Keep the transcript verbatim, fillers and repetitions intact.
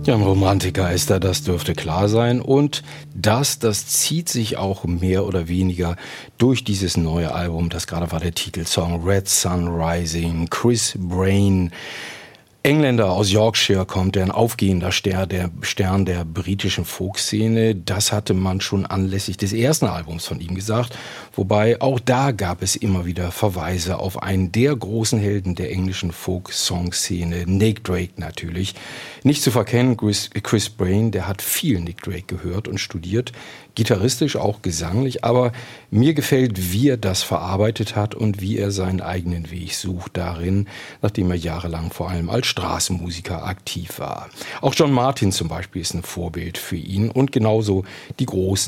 Ja, ein Romantiker ist er, das dürfte klar sein. Und das, das zieht sich auch mehr oder weniger durch dieses neue Album. Das gerade war der Titelsong Red Sun Rising. Chris Brain, Engländer aus Yorkshire, kommt, der ein aufgehender Stern der, Stern der britischen Folkszene. Das hatte man schon anlässlich des ersten Albums von ihm gesagt. Wobei auch da gab es immer wieder Verweise auf einen der großen Helden der englischen Folk-Song-Szene, Nick Drake natürlich. Nicht zu verkennen, Chris, Chris Brain, der hat viel Nick Drake gehört und studiert, gitarristisch, auch gesanglich, aber mir gefällt, wie er das verarbeitet hat und wie er seinen eigenen Weg sucht darin, nachdem er jahrelang vor allem als Straßenmusiker aktiv war. Auch John Martyn zum Beispiel ist ein Vorbild für ihn und genauso die großen